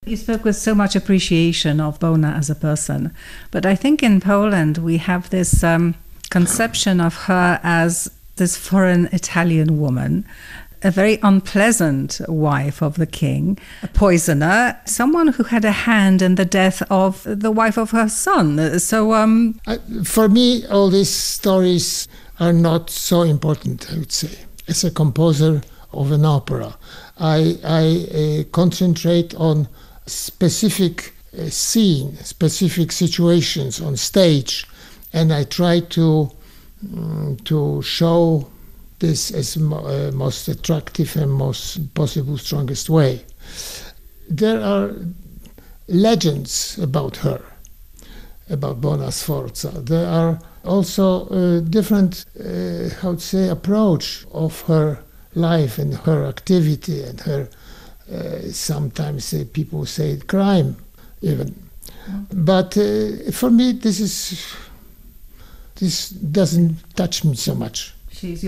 You spoke with so much appreciation of Bona as a person, but I think in Poland we have this conception of her as this foreign Italian woman, a very unpleasant wife of the king, a poisoner, someone who had a hand in the death of the wife of her son. So, for me, all these stories are not so important, I would say. As a composer of an opera, I concentrate on specific scene, specific situations on stage, and I try to show this as most attractive and most possible strongest way. There are legends about her, about Bona Sforza. There are also different, approach of her life and her activity and her, sometimes people say crime even. But for me, this doesn't touch me so much. She's